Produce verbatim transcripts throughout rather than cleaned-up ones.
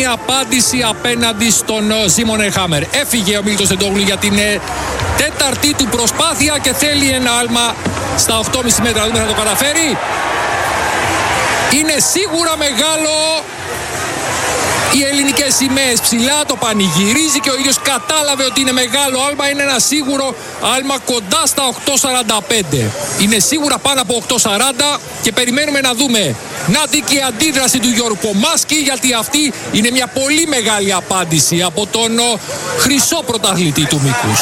δίνει απάντηση απέναντι στον Σίμονε Χάμερ. Έφυγε ο Μίλτος Τεντόγλου για την τέταρτη του προσπάθεια και θέλει ένα άλμα στα οκτώ κόμμα πέντε μέτρα. Δούμε θα το καταφέρει. Είναι σίγουρα μεγάλο. Οι ελληνικές σημαίες ψηλά, το πανηγυρίζει και ο ίδιος κατάλαβε ότι είναι μεγάλο άλμα. Είναι ένα σίγουρο άλμα κοντά στα οκτώ σαράντα πέντε. Είναι σίγουρα πάνω από οκτώ σαράντα και περιμένουμε να δούμε. Να δει και η αντίδραση του Γιώργου Κομάσκη, γιατί αυτή είναι μια πολύ μεγάλη απάντηση από τον χρυσό πρωταθλητή του μήκους.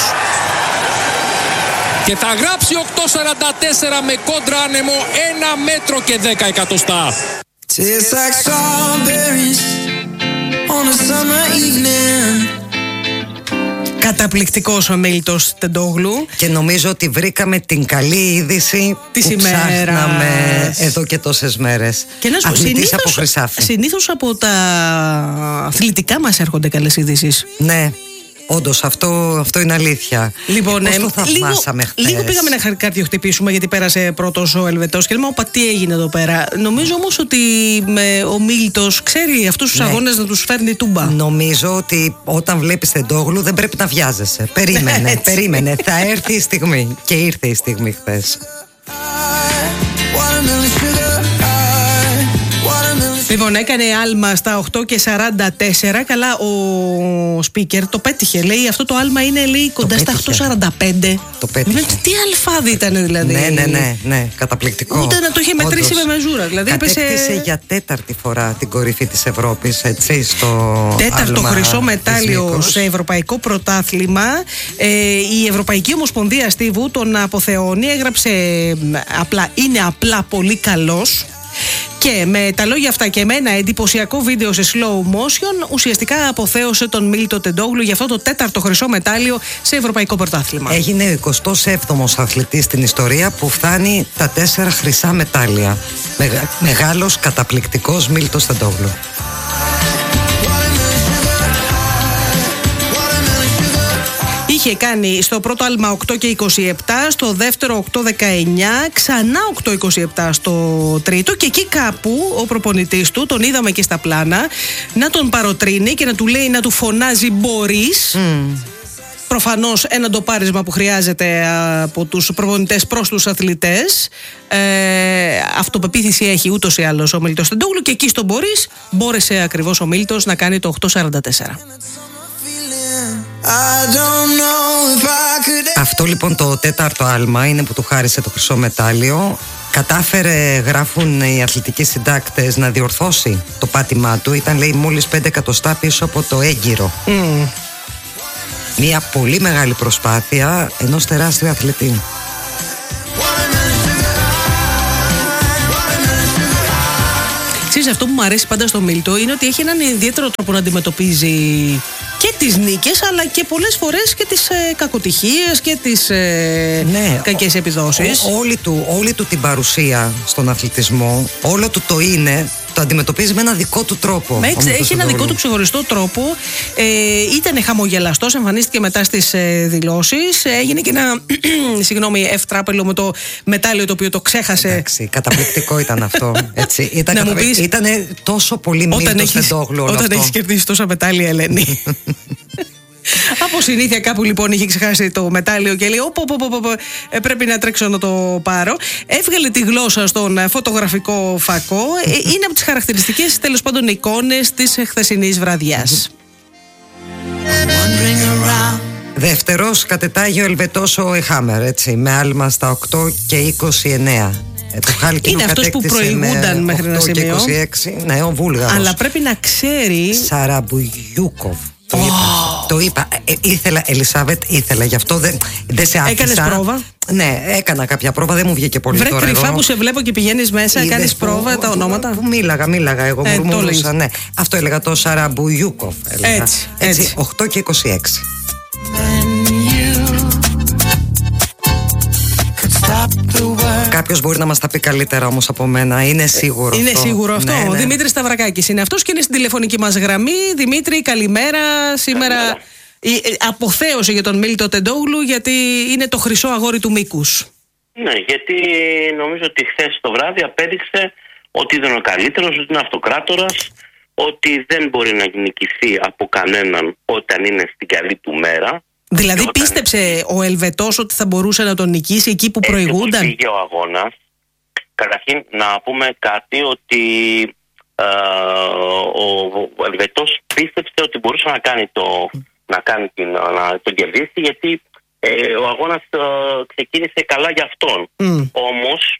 Και θα γράψει οκτώ σαράντα τέσσερα με κόντρα άνεμο ένα μέτρο και δέκα εκατοστά. Καταπληκτικός ο Μίλτος Τεντόγλου. Και νομίζω ότι βρήκαμε την καλή είδηση της που ημέρας. ψάχναμε εδώ και τόσες μέρες. Και να σου πω, συνήθως, από Χρυσάφι. Συνήθως από τα αθλητικά μας έρχονται καλές ειδήσεις. Ναι. Όντως, αυτό, αυτό είναι αλήθεια. Λοιπόν, ε, το θαυμάσαμε χθες. Λίγο πήγαμε να κάποιο χτυπήσουμε, γιατί πέρασε πρώτος ο Ελβετός και λέμε, όπα, τι έγινε εδώ πέρα. Νομίζω όμως ότι με, ο Μίλτος ξέρει αυτούς τους ναι. αγώνες να τους φέρνει τούμπα. Νομίζω ότι όταν βλέπεις Τεντόγλου δεν πρέπει να βιάζεσαι. Περίμενε, περίμενε. Θα έρθει η στιγμή. Και ήρθε η στιγμή χθες. Λοιπόν, έκανε άλμα στα οκτώ και σαράντα τέσσερα. Καλά, ο speaker το πέτυχε. Λέει, αυτό το άλμα είναι, λέει, κοντά στα οκτώ σαράντα πέντε. Το πέτυχε. Με, τι αλφάδι ήταν, δηλαδή. Ναι, ναι, ναι, ναι, καταπληκτικό. Ούτε να το είχε μετρήσει με μεζούρα. Δηλαδή, κατέκτησε έπεσε... για τέταρτη φορά την κορυφή της Ευρώπης, έτσι, στο τέταρτο άλμα χρυσό μετάλλιο σε ευρωπαϊκό πρωτάθλημα. Ε, η Ευρωπαϊκή Ομοσπονδία Στίβου τον αποθεώνει. Έγραψε απλά, είναι απλά πολύ καλός. Και με τα λόγια αυτά και με ένα εντυπωσιακό βίντεο σε slow motion, ουσιαστικά αποθέωσε τον Μίλτο Τεντόγλου για αυτό το τέταρτο χρυσό μετάλλιο σε ευρωπαϊκό πρωτάθλημα. Έγινε ο εικοστός έβδομος αθλητής στην ιστορία που φτάνει τα τέσσερα χρυσά μετάλλια. Μεγα, μεγάλος, καταπληκτικός Μίλτος Τεντόγλου. Είχε κάνει στο πρώτο άλμα οκτώ και είκοσι επτά, στο δεύτερο οκτώ δεκαεννιά, ξανά οκτώ είκοσι επτά στο τρίτο, και εκεί κάπου ο προπονητής του, τον είδαμε και στα πλάνα, να τον παροτρύνει και να του λέει, να του φωνάζει μπορείς. Mm. Προφανώς ένα ντοπάρισμα που χρειάζεται από τους προπονητές προς τους αθλητές. Ε, αυτοπεποίθηση έχει ούτως ή άλλως ο Μίλτος Τεντόγλου, και εκεί στο μπορείς μπόρεσε ακριβώς ο Μίλτος να κάνει το οκτώ σαράντα τέσσερα. Αυτό λοιπόν το τέταρτο άλμα είναι που του χάρισε το χρυσό μετάλλιο. Κατάφερε, γράφουν οι αθλητικοί συντάκτες, να διορθώσει το πάτημά του. Ήταν, λέει, μόλις πέντε εκατοστά πίσω από το έγκυρο. Mm. Μια πολύ μεγάλη προσπάθεια ενός τεράστιου αθλητή. Ξέρεις, αυτό που μου αρέσει πάντα στο Μίλτο είναι ότι έχει έναν ιδιαίτερο τρόπο να αντιμετωπίζει και τις νίκες, αλλά και πολλές φορές και τις ε, κακοτυχίες και τις ε, ναι, κακές επιδόσεις. Ό, όλη, του, όλη του την παρουσία στον αθλητισμό, όλο του το είναι, το αντιμετωπίζει με ένα δικό του τρόπο. Έχει, έχει ένα δικό του ξεχωριστό τρόπο. Ε, ήταν χαμογελαστός, εμφανίστηκε μετά στις ε, δηλώσεις. Έγινε και ένα συγγνώμη, ευτράπελο με το μετάλλιο, το οποίο το ξέχασε. Εντάξει, καταπληκτικό ήταν αυτό. Έτσι. Ήταν, να καταπλη... μου πεις, ήτανε τόσο πολύ Μίλτος Τεντόγλου όλο όταν αυτό. έχεις κερδίσει τόσα μετάλλια, Ελένη. Από συνήθεια κάπου λοιπόν είχε ξεχάσει το μετάλλιο και λέει οπ, οπ, οπ, οπ, πρέπει να τρέξω να το πάρω. Έβγαλε τη γλώσσα στον φωτογραφικό φακό. Είναι από τις χαρακτηριστικές, τέλος πάντων, εικόνες της χθεσινής βραδιάς. Δεύτερος κατετάγει ο Ελβετός ο Χάμερ, έτσι, με άλμα στα οκτώ και είκοσι εννέα. Ε, το είναι αυτός που προηγούνταν με μέχρι ένα σημείο. είκοσι έξι, ναι, ο Βούλγαρος. Αλλά πρέπει να ξέρει. Σαραμπουγιούκοβ. Το, oh. είπα, το είπα. Ε, ήθελα, Ελισάβετ, ήθελα. Γι' αυτό δεν δε σε άφησα. Έκανες πρόβα? Ναι, έκανα κάποια πρόβα, δεν μου βγήκε πολύ. Βρε τώρα. Βρε κρυφά εγώ. Που σε βλέπω και πηγαίνεις μέσα, κάνεις πρόβα, τα ονόματα. Που μίλαγα, μίλαγα. Εγώ ε, μουρμουρούσα, ναι. Αυτό έλεγα, το Σαραμπουγιούκοβ. Έτσι, έτσι, έτσι. οκτώ και είκοσι έξι. Κάποιος μπορεί να μας τα πει καλύτερα όμως από μένα. Είναι σίγουρο είναι αυτό. σίγουρο αυτό. Ναι, ναι. Ο Δημήτρης Σταυρακάκης είναι αυτός και είναι στην τηλεφωνική μας γραμμή. Δημήτρη, καλημέρα. Σήμερα η αποθέωση για τον Μίλτο Τεντόγλου, γιατί είναι το χρυσό αγόρι του μήκους. Ναι, γιατί νομίζω ότι χθες το βράδυ απέδειξε ότι ήταν ο καλύτερος, ότι είναι αυτοκράτορας, ότι δεν μπορεί να νικηθεί από κανέναν όταν είναι στην καλή του μέρα. Δηλαδή όταν... πίστεψε ο Ελβετός ότι θα μπορούσε να τον νικήσει εκεί που προηγούνταν? Έτσι πήγε ο αγώνας. Καταρχήν να πούμε κάτι, ότι ε, ο Ελβετός πίστεψε ότι μπορούσε να κάνει το, να κάνει την, να τον κερδίσει, γιατί ε, ο αγώνας ε, ξεκίνησε καλά για αυτόν. Mm. Όμως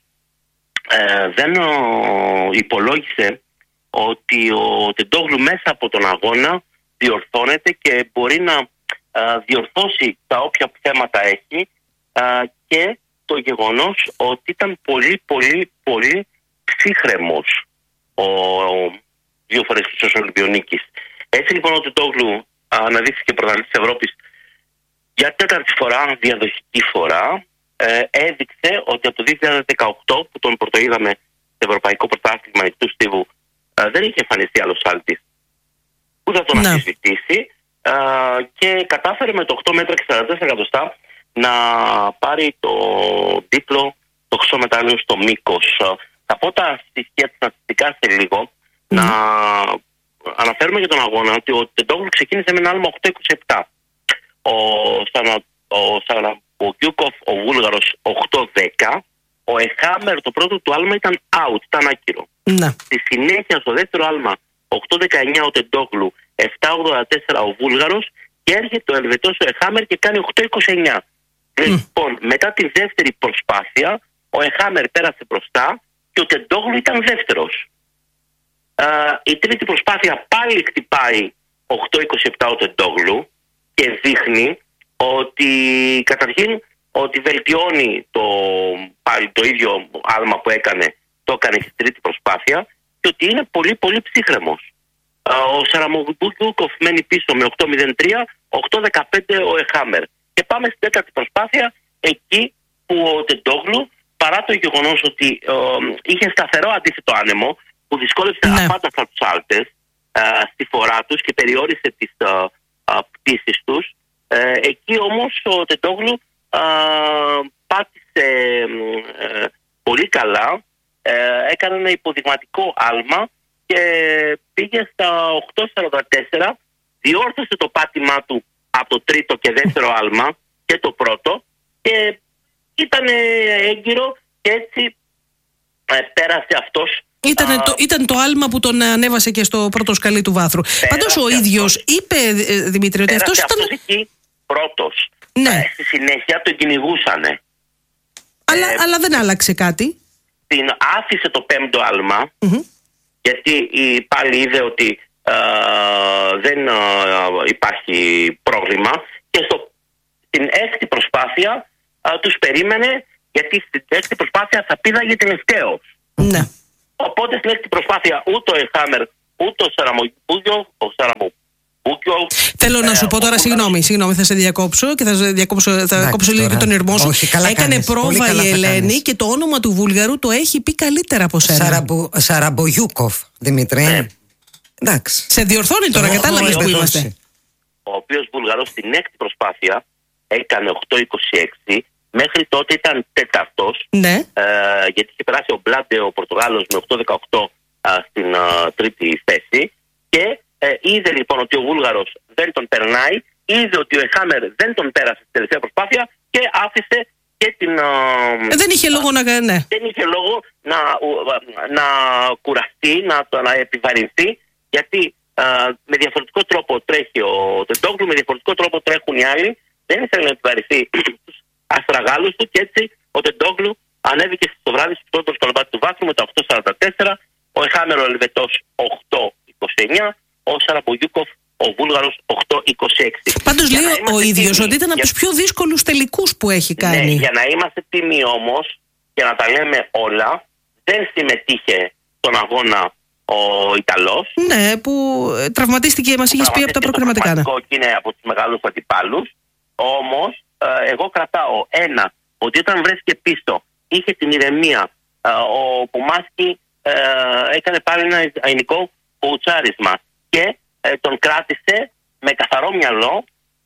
ε, δεν ε, υπολόγισε ότι ο Τεντόγλου μέσα από τον αγώνα διορθώνεται και μπορεί να ε, διορθώσει τα όποια θέματα έχει, ε, και το γεγονός ότι ήταν πολύ πολύ πολύ ψύχρεμος ο, ο δύο φορές της Ολυμπιονίκης. Έτσι λοιπόν ο Τεντόγλου αναδείχθηκε πρωταθλητής της Ευρώπης για τέταρτη φορά, διαδοχική φορά. Ε, έδειξε ότι από το δύο χιλιάδες δεκαοκτώ που τον πρωτοείδαμε στο Ευρωπαϊκό Πρωτάθλημα του Στίβου, ε, δεν είχε εμφανιστεί άλλος άλτης που θα τον ναι. αμφισβητήσει, ε, και κατάφερε με το οκτώ μέτρα και σαράντα τέσσερα εκατοστά να πάρει το τίτλο, το χρυσό μετάλλιο στο μήκος. Θα πω τα στοιχεία στατιστικά σε λίγο. Mm. Να αναφέρουμε για τον αγώνα ότι ο Τεντόγλου ξεκίνησε με ένα άλμα οκτώ είκοσι επτά. Ο, Σανα, ο Σαραμπογιούκοφ, ο Βούλγαρος, οκτώ δέκα. Ο Εχάμερ, το πρώτο του άλμα ήταν out, ήταν άκυρο. Mm. Στη συνέχεια στο δεύτερο άλμα οκτώ δεκαεννιά ο Τεντόγλου, επτά ογδόντα τέσσερα ο Βούλγαρος, και έρχεται ο Ελβετός ο Εχάμερ και κάνει οκτώ είκοσι εννιά. Mm. Λοιπόν, μετά τη δεύτερη προσπάθεια, ο Εχάμερ πέρασε μπροστά και ο Τεντόγλου ήταν δεύτερος. Uh, η τρίτη προσπάθεια πάλι χτυπάει οκτώ είκοσι επτά ο Τεντόγλου και δείχνει ότι καταρχήν ότι βελτιώνει το, πάλι το ίδιο άλμα που έκανε, το έκανε στη τρίτη προσπάθεια, και ότι είναι πολύ πολύ ψύχρεμος. Uh, ο Σαραμογιούκοφ μένει πίσω με οκτώ μηδέν τρία, οκτώ δεκαπέντε ο Εχάμερ. Και πάμε στην τέταρτη προσπάθεια, εκεί που ο Τεντόγλου, παρά το γεγονός ότι ε, είχε σταθερό αντίθετο άνεμο, που δυσκόλεψε ναι. απάνταχτα τους άλτες ε, στη φορά τους και περιόρισε τις ε, ε, πτήσεις τους, ε, εκεί όμως ο Τεντόγλου ε, πάτησε ε, πολύ καλά, ε, έκανε ένα υποδειγματικό άλμα και πήγε στα οκτώ σαράντα τέσσερα, διόρθωσε το πάτημά του από το τρίτο και δεύτερο άλμα και το πρώτο, και ήταν έγκυρο, και έτσι ε, πέρασε αυτός. Ήταν, α, το, ήταν το άλμα που τον ανέβασε και στο πρώτο σκαλί του βάθρου. Πάντως ο ίδιος αυτός, είπε, ε, Δημήτρη, ότι αυτός ήταν... αυτός εκεί πρώτος. Ναι. Ε, στη συνέχεια τον κυνηγούσανε. Αλλά, ε, αλλά δεν άλλαξε κάτι. Την άφησε το πέμπτο άλμα, mm-hmm. γιατί η, πάλι είδε ότι ε, δεν ε, υπάρχει πρόβλημα, και στο, στην έκτη προσπάθεια ε, τους περίμενε, γιατί στην έκτη προσπάθεια θα πήδαγε τελευταίος. Ναι. Οπότε στην έκτη προσπάθεια ούτε ο Εχάμερ ούτε ο Σαραμογιούκοφ, ο Σαραμογιούκοφ. Θέλω να σου πω τώρα, συγγνώμη, συγγνώμη, θα σε διακόψω και θα, διακόψω, θα κόψω λίγο και τον ήρμό σου. Όχι, καλά έκανε κάνεις, πρόβα η Ελένη και το όνομα του Βούλγαρου το έχει πει καλύτερα από σένα. Σαραμπο, Σαραμπογιούκοφ, Δημήτρη. Ναι. Εντάξει. Σε διορθώνει τώρα, κατάλαβες που είμαστε. Ο οποίος Βούλγαρος στην έκτη προσπάθεια έκανε οκτώ είκοσι έξι. Μέχρι τότε ήταν τέταρτος, ναι. ε, γιατί είχε περάσει ο Μπλάντε ο Πορτογάλος με οκτώ δεκαοκτώ ε, στην ε, τρίτη θέση, και ε, είδε λοιπόν ότι ο Βούλγαρος δεν τον περνάει, είδε ότι ο Εχάμερ δεν τον πέρασε στην τελευταία προσπάθεια και άφησε και την... Ε, δεν είχε λόγο να... Ναι. Δεν είχε λόγο να, να κουραστεί, να, να επιβαρυνθεί, γιατί ε, με διαφορετικό τρόπο τρέχει ο Τεντόγλου, με διαφορετικό τρόπο τρέχουν οι άλλοι, δεν ήθελε να επιβαρυνθεί αστραγάλους του, και έτσι ο Τεντόγλου ανέβηκε στο βράδυ στο πρώτο σκαλοπάτι του βάθρου με το οκτώ σαράντα τέσσερα, ο Εχάμερ ο Ελβετός οκτώ είκοσι εννιά, ο Σαραμπογιούκοφ ο Βούλγαρος οκτώ είκοσι έξι. Πάντως λέει ο ίδιος ότι ήταν από τους πιο δύσκολους τελικούς που έχει κάνει. Ναι, για να είμαστε τίμοι όμως και να τα λέμε όλα, δεν συμμετείχε στον αγώνα ο Ιταλός. Ναι, που τραυματίστηκε, μας είχες πει από τα προκριματικά. Ναι. Και είναι από τους μεγάλους αντιπάλους. Όμως εγώ κρατάω ένα, ότι όταν βρέθηκε πίσω είχε την ηρεμία, ο Πουμάσκι ε, έκανε πάλι ένα αηνικό κουτσάρισμα και ε, τον κράτησε με καθαρό μυαλό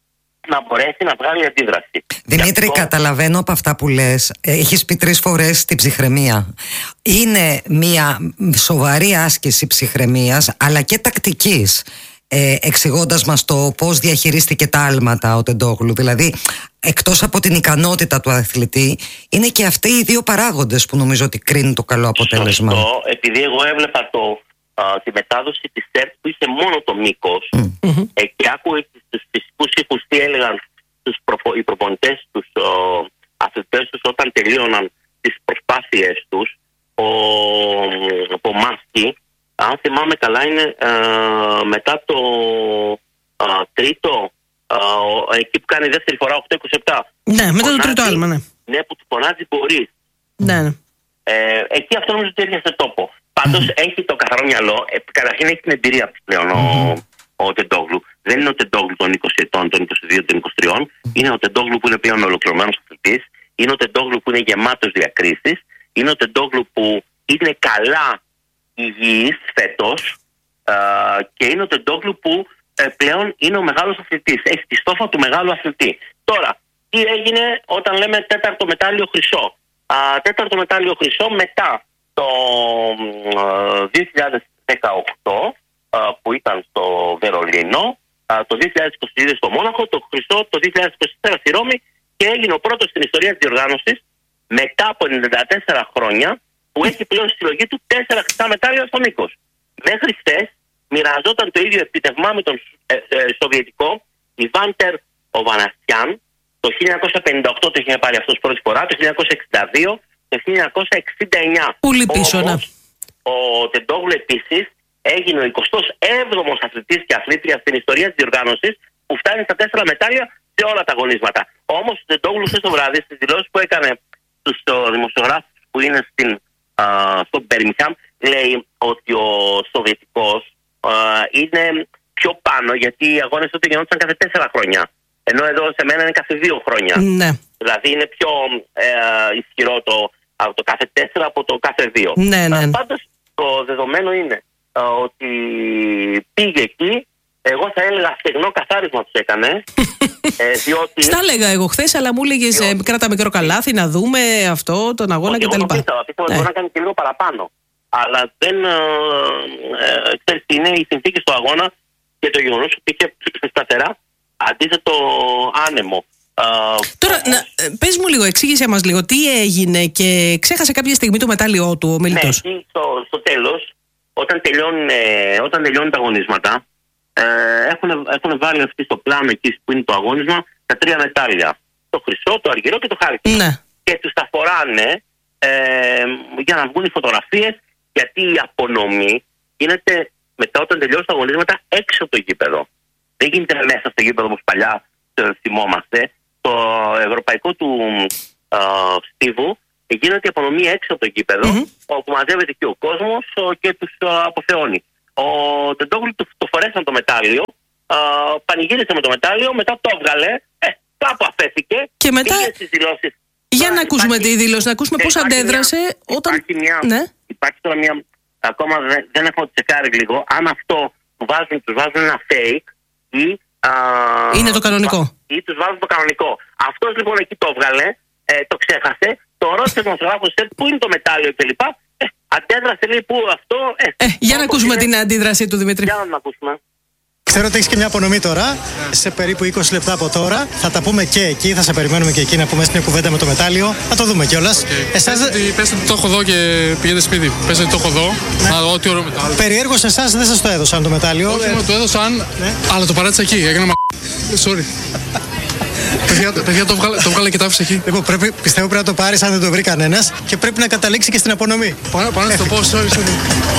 να μπορέσει να βγάλει αντίδραση. Δημήτρη, αυτό... καταλαβαίνω από αυτά που λες. Έχεις πει τρεις φορές την ψυχραιμία. Είναι μια σοβαρή άσκηση ψυχραιμίας, αλλά και τακτικής. Ε, εξηγώντας μας το πώς διαχειρίστηκε τα άλματα ο Τεντόγλου. Δηλαδή, εκτός από την ικανότητα του αθλητή, είναι και αυτοί οι δύο παράγοντες που νομίζω ότι κρίνουν το καλό αποτέλεσμα. Σωστό, επειδή εγώ έβλεπα το, α, τη μετάδοση της ΣΕΡΤ που είχε μόνο το μήκος mm. ε, και άκουγε τους φυσικούς ήχους τι έλεγαν τους προπο, οι προπονητές τους, ο, αθλητές τους όταν τελείωναν τις προσπάθειες τους. Ο, ο Μάσκι, αν θυμάμαι καλά, είναι α, μετά το α, τρίτο, α, εκεί που κάνει δεύτερη φορά οκτώ είκοσι επτά. Ναι, μετά το τρίτο άλμα, ναι. Ναι, που του φωνάζει μπορείς. Ναι, ναι. Ε, εκεί αυτό νομίζω ότι έρχεται τόπο. Πάντως mm-hmm. έχει το καθαρό μυαλό. Ε, καταρχήν έχει την εμπειρία πλέον mm-hmm. ο, ο Τεντόγλου. Δεν είναι ο Τεντόγλου των είκοσι ετών, των είκοσι δύο, των είκοσι τρία. Mm-hmm. Είναι ο Τεντόγλου που είναι πλέον ολοκληρωμένος αθλητής. Είναι ο Τεντόγλου που είναι γεμάτος διακρίσεις. Είναι ο Τεντόγλου που είναι καλά υγιής φέτος. Ε, και είναι ο Τεντόγλου που ε, πλέον είναι ο μεγάλος αθλητής. Έχει τη στόφα του μεγάλου αθλητή. Τώρα, τι έγινε όταν λέμε τέταρτο μετάλλιο χρυσό. Α, τέταρτο μετάλλιο χρυσό μετά το α, δύο χιλιάδες δεκαοκτώ α, που ήταν στο Βερολίνο, α, το δύο χιλιάδες είκοσι δύο στο Μόναχο, το χρυσό το δύο χιλιάδες είκοσι τέσσερα στη Ρώμη και έγινε ο πρώτος στην ιστορία της διοργάνωσης μετά από ενενήντα τέσσερα χρόνια που έχει πλέον στη συλλογή του τέσσερα χρυσά μετάλλια στο μήκος. Μέχρι χθες μοιραζόταν το ίδιο επίτευγμα με τον ε, ε, Σοβιετικό Ιβάντερ Οβαναστιάν. Το χίλια εννιακόσια πενήντα οκτώ το είχε πάρει αυτός πρώτη φορά, το χίλια εννιακόσια εξήντα δύο, το χίλια εννιακόσια εξήντα εννιά. Πολύ πίσω, ναι. Ο Τεντόγλου επίσης έγινε ο εικοστός έβδομος αθλητής και αθλήτρια στην ιστορία της διοργάνωσης που φτάνει στα τέσσερα μετάλλια σε όλα τα αγωνίσματα. Όμως ο Τεντόγλου χθες το βράδυ στις δηλώσεις που έκανε στους δημοσιογράφους που είναι στην, α, στο Μπέρμιγχαμ λέει ότι ο Σοβιετικός α, είναι πιο πάνω γιατί οι αγώνες τότε γινόντουσαν κάθε τέσσερα χρόνια. Ενώ εδώ σε μένα είναι κάθε δύο χρόνια. Ναι. Δηλαδή είναι πιο ε, ισχυρό το, το κάθε τέσσερα από το κάθε δύο. Ναι, ναι. Πάντως το δεδομένο είναι ε, ότι πήγε εκεί. Εγώ θα έλεγα στεγνό καθάρισμα τους έκανε. ε, διότι... Στα έλεγα εγώ χθες, αλλά μου έλεγες διότι... κράτα μικρό καλάθι να δούμε αυτό, τον αγώνα κτλ. Εγώ πίστευα, πίστευα ότι μπορεί να κάνει και λίγο παραπάνω. Αλλά δεν ε, ε, ξέρεις τι είναι οι συνθήκες του αγώνα και το γεγονός ότι είχε σταθερά αντίθετο άνεμο. Τώρα, να, πες μου λίγο, εξήγησε μας λίγο τι έγινε και ξέχασε κάποια στιγμή το μετάλλιό του ο μιλητός. Ναι, στο, στο τέλος, όταν τελειώνουν, όταν τελειώνουν τα αγωνίσματα, ε, έχουν, έχουν βάλει αυτοί στο πλάνο εκεί που είναι το αγώνισμα τα τρία μετάλλια. Το χρυσό, το αργυρό και το χάλκινο. Ναι. Και τους τα φοράνε ε, για να βγουν οι φωτογραφίες, γιατί η απονομή γίνεται μετά όταν τελειώσουν τα αγωνίσματα έξω από το γήπεδο. Δεν γίνεται μέσα στο γήπεδο όπως παλιά θυμόμαστε. Το ευρωπαϊκό του α, στίβου γίνεται η απονομή έξω από το γήπεδο, mm-hmm. όπου μαζεύεται και ο κόσμος και τους α, αποθεώνει. Ο Τεντόγλου το, το φορέσαν το μετάλλιο, α, πανηγύρισε με το μετάλλιο, μετά το έβγαλε, ε, κάπου αφέθηκε και μετά... στις δηλώσεις. Για να ακούσουμε υπάρχει... τη δήλωση, να ακούσουμε πώς αντέδρασε μια, όταν... Υπάρχει, μια, ναι. υπάρχει τώρα μια... Ακόμα δεν, δεν έχω τσεκάρει λίγο, αν αυτό που βάζουν, τους βάζουν ένα fake ή... Α, είναι το κανονικό. Ή τους βάζουν το κανονικό. Αυτός λοιπόν εκεί το έβγαλε, ε, το ξέχασε, το ρώτησε τον φωτογράφο πού είναι το μετάλλιο κλπ. Ε, αντέδρασε λέει πού αυτό. Ε, ε, για να ακούσουμε είναι... την αντίδραση του Δημήτρη. Για να την ακούσουμε. Ξέρω ότι έχεις και μια απονομή τώρα, σε περίπου είκοσι λεπτά από τώρα. Θα τα πούμε και εκεί, θα σε περιμένουμε και εκεί να πούμε μια κουβέντα με το μετάλλιο. Θα το δούμε κιόλας. Okay. Εσάς... Πες ότι το έχω δω και πηγαίνετε σπίτι. Πες ότι το έχω δω. Ναι. Να δω τι ωραίο μετάλλιο. Περιέργως εσάς δεν σας το έδωσαν το μετάλλιο. Όχι, ε... το έδωσαν, ναι. Αλλά το παράτησα εκεί. Έκανα μα... Sorry. παιδιά, παιδιά το, βγάλε, το βγάλε και το άφησε εκεί. Λοιπόν, πρέπει, πιστεύω πρέπει να το πάρεις αν δεν το βρει κανένας και πρέπει να καταλήξει και στην απονομή. Πάνω, πάνω να το πω, sorry, sorry.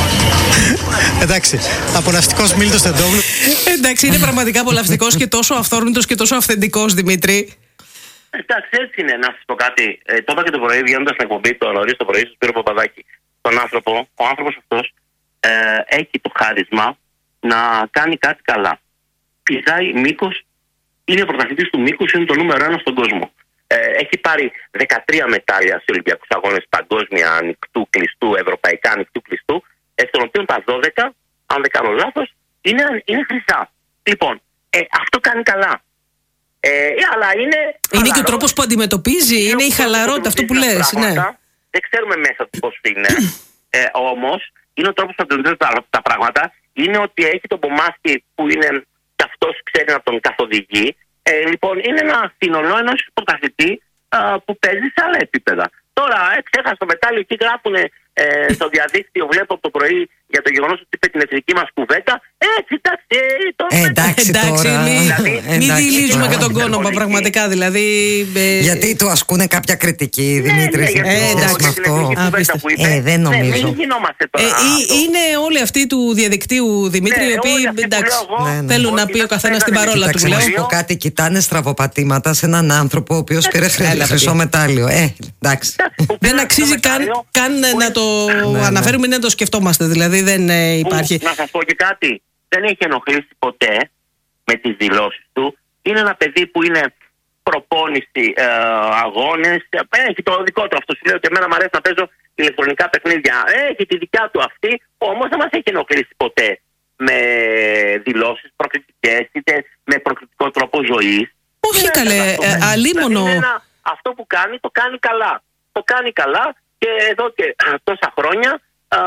Εντάξει, απολαυστικός Μίλτος Τεντόγλου. Εντάξει, είναι πραγματικά απολαυστικός και τόσο αυθόρμητος και τόσο αυθεντικός, Δημήτρη. Εντάξει, έτσι είναι. Να σας πω κάτι. Ε, το είπα και το πρωί, βγαίνοντας στην εκπομπή το νωρίς το πρωί, στο Σπύρο Παπαδάκη. Τον άνθρωπο, ο άνθρωπος αυτός ε, έχει το χάρισμα να κάνει κάτι καλά. Πηδάει μήκος, είναι πρωταθλητής του μήκους, είναι το νούμερο ένα στον κόσμο. Ε, έχει πάρει δεκατρία μετάλλια σε Ολυμπιακούς Αγώνες παγκόσμια ανοιχτού κλειστού, ευρωπαϊκά ανοιχτού κλειστού, εκ των οποίων τα δώδεκα, αν δεν κάνω λάθος, είναι, είναι χρυσά. Λοιπόν, ε, αυτό κάνει καλά. Ε, αλλά είναι. Είναι και ο τρόπος που αντιμετωπίζει, είναι, είναι η χαλαρότητα, αυτό που λες. Ναι. Δεν ξέρουμε μέσα του πώς είναι. ε, όμως, είναι ο τρόπος που αντιμετωπίζει τα, τα πράγματα. Είναι ότι έχει τον Πομάσκι που είναι και αυτός ξέρει να τον καθοδηγεί. Ε, λοιπόν, είναι ένα σύνολο ενός πρωταθλητή που παίζει σε άλλα επίπεδα. Τώρα, ε, ξέχασα το μετάλλιο, εκεί γράφουν ε, στο διαδίκτυο, βλέπω από το πρωί για το γεγονός ότι είπε την εθνική μας κουβέντα. Έτσι, εντάξει, ε, το ε, εντάξει, εντάξει, τώρα. Μην Δηλαδή, μη δειλίζουμε και τον κόνομα, κόνομα, πραγματικά. Δηλαδή, ε, γιατί του ασκούνε κάποια κριτική, ναι, Δημήτρη, ναι, σε ε, σχέση με αυτό. Που είπε, Ε, δεν νομίζω. Ναι, μην γινόμαστε τώρα. Ε, είναι όλοι αυτοί του διαδικτύου, Δημήτρη, ναι, οι οποίοι εντάξει, ναι, ναι. θέλουν να πει ο καθένας την παρόλα του. Να σου πω κάτι, κοιτάνε στραβοπατήματα σε έναν άνθρωπο ο οποίος πήρε χρυσό μετάλλιο. Ε, εντάξει. Δεν αξίζει καν, καν να το ναι, αναφέρουμε ή να το σκεφτόμαστε. Δηλαδή δεν ε, υπάρχει. Που, να σας πω και κάτι. Δεν έχει ενοχλήσει ποτέ με τις δηλώσεις του. Είναι ένα παιδί που είναι προπόνηση, ε, αγώνες. Έχει το δικό του αυτό. Σου λέω ότι εμένα μου αρέσει να παίζω ηλεκτρονικά παιχνίδια. Έχει τη δικιά του αυτή. Όμως δεν μας έχει ενοχλήσει ποτέ με δηλώσεις προκλητικές είτε με προκλητικό τρόπο ζωής. Όχι καλέ, ε, αλίμονο. Δηλαδή ένα, αυτό που κάνει το κάνει καλά. Το κάνει καλά και εδώ και τόσα χρόνια α,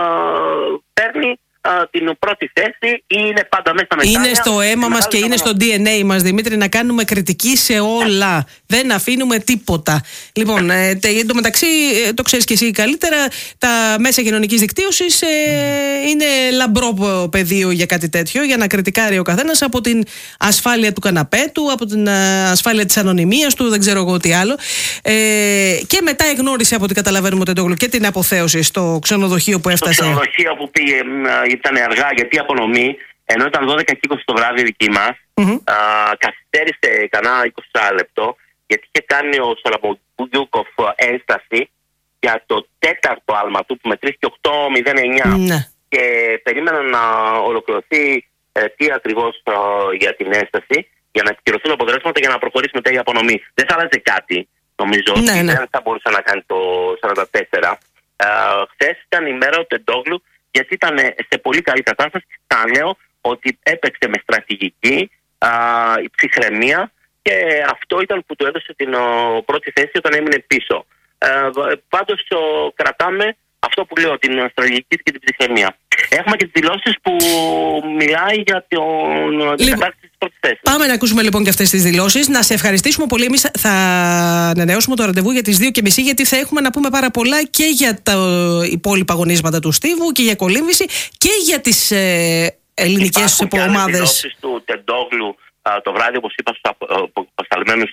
παίρνει α, την πρώτη θέση, είναι πάντα μέσα με είναι στο αίμα μας και είναι στο ντι εν έι μας, Δημήτρη, να κάνουμε κριτική σε όλα. Δεν αφήνουμε τίποτα. Λοιπόν, ε, εν τω μεταξύ, ε, το ξέρεις και εσύ καλύτερα, τα μέσα κοινωνικής δικτύωσης ε, είναι λαμπρό πεδίο για κάτι τέτοιο, για να κριτικάρει ο καθένας από την ασφάλεια του καναπέ του, από την α, ασφάλεια της ανωνυμίας του, δεν ξέρω εγώ τι άλλο. Ε, και μετά εγνώρισε, από ό,τι καταλαβαίνουμε, ο Τεντόγλου και την αποθέωση στο ξενοδοχείο που έφτασε. Στο ξενοδοχείο που πήγε, ήταν αργά γιατί η απονομή, ενώ ήταν δώδεκα και είκοσι το βράδυ δική μας, mm-hmm. α, καθυστέρησε κανένα είκοσι λεπτό, γιατί είχε κάνει ο Σαλαμπογιούκοφ ένσταση για το τέταρτο άλμα του που μετρήθηκε οκτώ μηδέν εννιά. Mm-hmm. Και περίμεναν να ολοκληρωθεί ε, τι ακριβώς ε, για την ένσταση, για να επικυρωθούν τα αποτελέσματα για να προχωρήσει μετά η απονομή. Δεν θα άλλαζε κάτι, νομίζω. Ναι, ναι. Δεν θα μπορούσε να κάνει το σαράντα τέσσερα. Ε, χθες ήταν η μέρα του Τεντόγλου, γιατί ήταν σε πολύ καλή κατάσταση. Θα λέω ότι έπαιξε με στρατηγική, α, η ψυχραιμία, και αυτό ήταν που του έδωσε την ο, πρώτη θέση όταν έμεινε πίσω. Ε, πάντως ο, κρατάμε αυτό που λέω, την στρατηγική και την ψυχραιμία. Έχουμε και τις δηλώσεις που μιλάει για τον, την κατάκτηση της πρώτης θέσης. Πάμε να ακούσουμε λοιπόν και αυτές τις δηλώσεις. Να σε ευχαριστήσουμε πολύ. Εμείς θα ανανεώσουμε το ραντεβού για τις δύο και μισή, γιατί θα έχουμε να πούμε πάρα πολλά και για τα υπόλοιπα αγωνίσματα του Στίβου και για κολύμβηση και για τις ε, ελληνικές ομάδες. Υπάρχουν και δηλώσεις του Τεντόγλου το βράδυ, όπως είπα, στους αποσταλμένους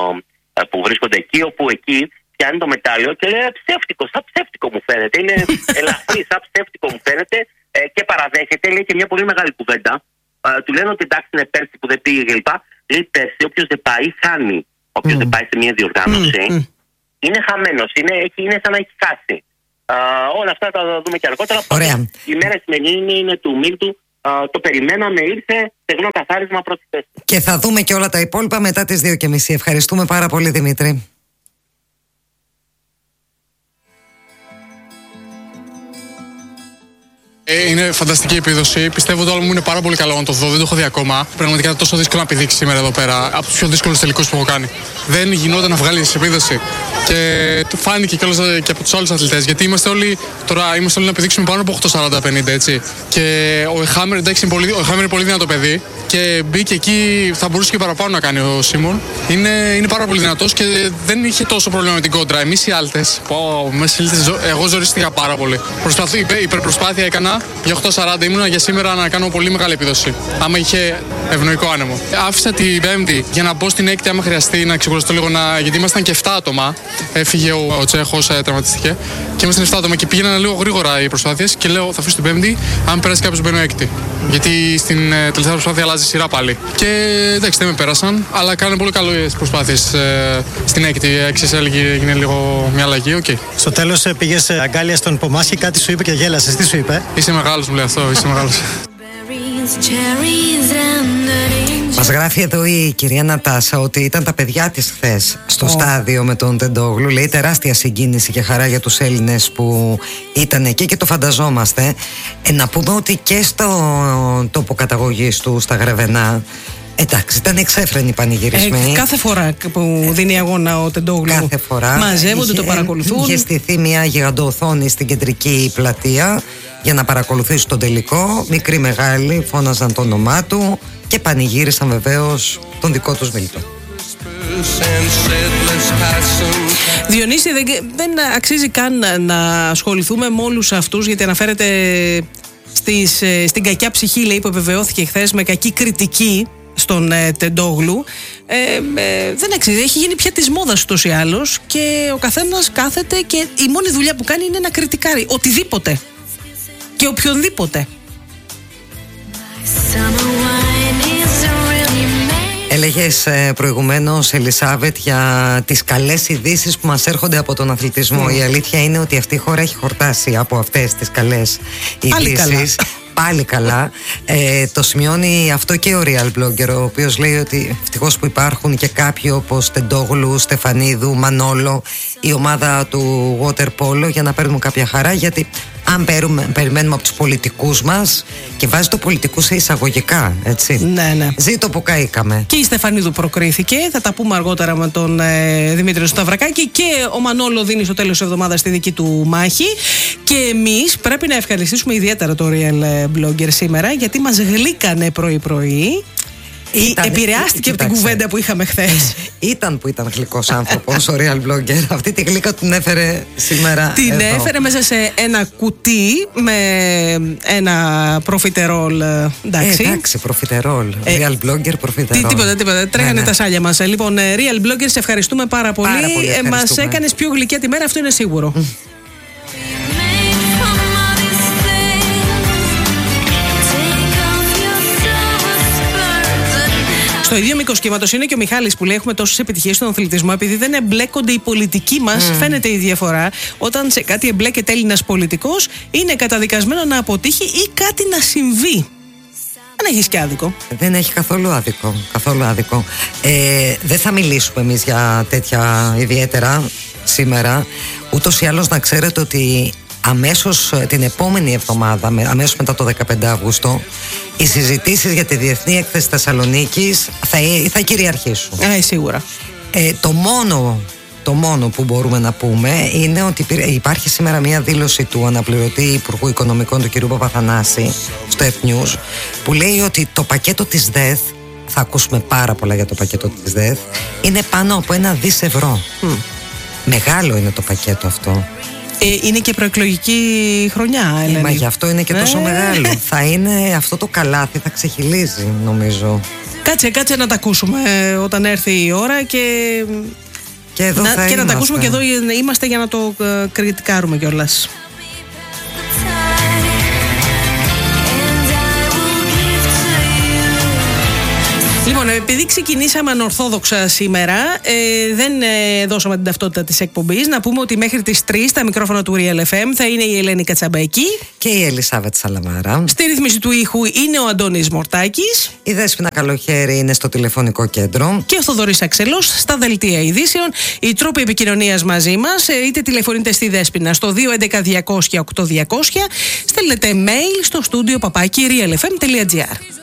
που βρίσκονται εκεί, όπου εκεί πιάνει το μετάλλιο και λέει ψεύτικο, σαν ψεύτικο μου φαίνεται. Είναι ελαφρύ, σαν ψεύτικο μου φαίνεται, ε, και παραδέχεται, λέει και μια πολύ μεγάλη κουβέντα. Ε, του λένε ότι εντάξει είναι πέρσι που δεν πήγε κλπ. Λέει πέρσι, όποιος δεν πάει, χάνει. Όποιος mm. δεν πάει σε μια διοργάνωση, mm. είναι χαμένος, είναι, είναι σαν να έχει χάσει. Ε, όλα αυτά θα τα δούμε και αργότερα. Ωραία. Η μέρα σημερινή είναι του Μίλτου. Uh, το περιμέναμε, ήρθε στεγνό καθάρισμα πρώτη θέση. Και θα δούμε και όλα τα υπόλοιπα μετά τις δύο και μισή. Ευχαριστούμε πάρα πολύ, Δημήτρη. Είναι φανταστική επίδοση. Πιστεύω ότι το άλλο μου είναι πάρα πολύ καλό να το δω. Δεν το έχω δει ακόμα. Πραγματικά είναι τόσο δύσκολο να πηδήξει σήμερα εδώ πέρα. Από τους πιο δύσκολους τελικούς που έχω κάνει. Δεν γινόταν να βγάλει επίδοση. Και το φάνηκε κιόλας και από τους άλλους αθλητές. Γιατί είμαστε όλοι, τώρα είμαστε όλοι να πηδήξουμε πάνω από οκτώ σαράντα πενήντα, έτσι. Και ο Χάμερ, εντάξει, είναι πολύ, ο Χάμερ είναι πολύ δυνατό παιδί. Και μπήκε εκεί, θα μπορούσε και παραπάνω να κάνει ο Σίμον. Είναι, είναι πάρα πολύ δυνατός και δεν είχε τόσο πρόβλημα με την κόντρα. Εμείς οι άλτες, εγώ ζορίστηκα πάρα πολύ. Προσπαθή, υπερπροσπάθεια έκανα. Για οκτώ σαράντα ήμουνα για σήμερα να κάνω πολύ μεγάλη επίδοση. Άμα είχε ευνοϊκό άνεμο. Άφησα την Πέμπτη για να μπω στην έκτη, άμα χρειαστεί να ξεκουραστώ λίγο. Να... Γιατί ήμασταν και επτά άτομα. Έφυγε ο, ο Τσέχος, ε, τραυματίστηκε. Και ήμασταν επτά άτομα και πήγαιναν λίγο γρήγορα οι προσπάθειες. Και λέω θα αφήσω την Πέμπτη, αν περάσει κάποιος μπαίνω έκτη. Γιατί στην ε, τελευταία προσπάθεια αλλάζει σειρά πάλι. Και εντάξει, δεν με πέρασαν, αλλά κάνανε πολύ καλές προσπάθειες ε, στην έκτη. Έξι έλεγε έγινε λίγο μια αλλαγή. Okay. Στο τέλος ε, πήγες ε, αγκάλια στον Πομάσκι, κάτι σου είπε και γέλασες. Τι σου είπε? Είσαι μεγάλος, μου λέει αυτό, είσαι μεγάλος. Μας γράφει εδώ η κυρία Νατάσα ότι ήταν τα παιδιά της χθες στο oh. στάδιο με τον Τεντόγλου. Λέει τεράστια συγκίνηση και χαρά για τους Έλληνες που ήταν εκεί και το φανταζόμαστε. Ε, να πούμε ότι και στο τόπο καταγωγής του στα Γρεβενά Εντάξει, ήταν εξέφρενοι πανηγυρισμοί. Ε, κάθε φορά που δίνει αγώνα ο Τεντόγλου, κάθε φορά μαζεύονται, είχε, το παρακολουθούν. Είχε στηθεί μια γιγαντοοθόνη στην κεντρική πλατεία για να παρακολουθήσει τον τελικό. Μικροί μεγάλοι φώναζαν το όνομά του και πανηγύρισαν βεβαίως τον δικό τους Μίλτο. Διονύση, δεν, δεν αξίζει καν να ασχοληθούμε με όλους αυτούς, γιατί αναφέρεται στις, στην κακιά ψυχή, λέει, που επιβεβαιώθηκε χθες με κακή κριτική στον ε, Τεντόγλου. Ε, ε, δεν αξίζει, έχει γίνει πια της μόδας ούτως ή άλλως και ο καθένας κάθεται και η μόνη δουλειά που κάνει είναι να κριτικάρει οτιδήποτε και οποιονδήποτε. Έλεγες ε, προηγουμένως, Ελισάβετ, για τις καλές ειδήσεις που μας έρχονται από τον αθλητισμό. Mm. Η αλήθεια είναι ότι αυτή η χώρα έχει χορτάσει από αυτές τις καλές ειδήσεις. Πάλι καλά. Ε, το σημειώνει αυτό και ο Real Blogger, ο οποίος λέει ότι ευτυχώς που υπάρχουν και κάποιοι όπως Τεντόγλου, Στεφανίδου, Μανόλο, η ομάδα του Water Polo, για να παίρνουν κάποια χαρά, γιατί αν παίρουμε, περιμένουμε από τους πολιτικούς μας, και βάζει το πολιτικού σε εισαγωγικά, έτσι. Ναι, ναι. Ζήτω που καήκαμε. Και η Στεφανίδου προκρίθηκε, θα τα πούμε αργότερα με τον ε, Δημήτριο Σταυρακάκη, και ο Μανόλο δίνει στο τέλος της εβδομάδας τη δική του μάχη. Και εμείς πρέπει να ευχαριστήσουμε ιδιαίτερα το Real Blogger σήμερα, γιατί μας γλύκανε πρωί-πρωί. Ήταν, επηρεάστηκε από την κουβέντα που είχαμε χθες. Ήταν που ήταν γλυκός άνθρωπος ο Real Blogger. Αυτή τη γλύκα την έφερε σήμερα. Την εδώ. έφερε μέσα σε ένα κουτί με ένα προφιτερόλ. Εντάξει, ε, εντάξει, προφιτερόλ. Ε, Real Blogger, προφιτερόλ. Τίποτα, τίποτα. Τρέχανε, ναι, ναι, τα σάλια μας. Λοιπόν, Real Blogger, σε ευχαριστούμε πάρα πολύ. Πάρα πολύ ε, μας έκανες πιο γλυκιά τη μέρα, αυτό είναι σίγουρο. Στο ίδιο μήκος κύματος είναι και ο Μιχάλης που λέει: έχουμε τόσες επιτυχίες στον αθλητισμό, επειδή δεν εμπλέκονται οι πολιτικοί μας. Mm. Φαίνεται η διαφορά. Όταν σε κάτι εμπλέκεται Έλληνας πολιτικός, είναι καταδικασμένο να αποτύχει ή κάτι να συμβεί. Δεν έχεις και άδικο. Δεν έχει καθόλου άδικο. Καθόλου άδικο. Ε, δεν θα μιλήσουμε εμείς για τέτοια ιδιαίτερα σήμερα. Ούτως ή άλλως να ξέρετε ότι αμέσως την επόμενη εβδομάδα, αμέσως μετά το δεκαπέντε Αυγούστου, οι συζητήσεις για τη Διεθνή Έκθεση Θεσσαλονίκης θα, θα κυριαρχήσουν. Ε, σίγουρα. Ε, το μόνο, το μόνο που μπορούμε να πούμε είναι ότι υπάρχει σήμερα μια δήλωση του αναπληρωτή Υπουργού Οικονομικών, του κ. Παπαθανάση, στο F News, που λέει ότι το πακέτο της ΔΕΘ, θα ακούσουμε πάρα πολλά για το πακέτο της ΔΕΘ, είναι πάνω από ένα δις ευρώ. Mm. Μεγάλο είναι το πακέτο αυτό. Ε, είναι και προεκλογική χρονιά, Ελένη. Ε, μα γι' αυτό είναι και τόσο ε. μεγάλο. Θα είναι αυτό το καλάθι, θα ξεχυλίζει, νομίζω. Κάτσε, κάτσε να τα ακούσουμε όταν έρθει η ώρα και, και, εδώ να, θα και να τα ακούσουμε, και εδώ είμαστε για να το uh, κριτικάρουμε κιόλας. Λοιπόν, επειδή ξεκινήσαμε ανορθόδοξα σήμερα, ε, δεν ε, δώσαμε την ταυτότητα της εκπομπής. Να πούμε ότι μέχρι τις τρεις στα μικρόφωνα του Real εφ εμ θα είναι η Ελένη Κατσαμπαϊκή και η Ελισάβετ Σαλαμάρα. Στη ρύθμιση του ήχου είναι ο Αντώνης Μορτάκης. Η Δέσποινα Καλοχέρη είναι στο τηλεφωνικό κέντρο. Και ο Θοδωρής Αξελός στα δελτία ειδήσεων. Οι τρόποι επικοινωνίας μαζί μας, ε, είτε τηλεφωνείτε στη Δέσποινα στο δύο έντεκα διακόσια οκτώ διακόσια, στέλνετε mail στο στούντιο παπάκι realfm.gr.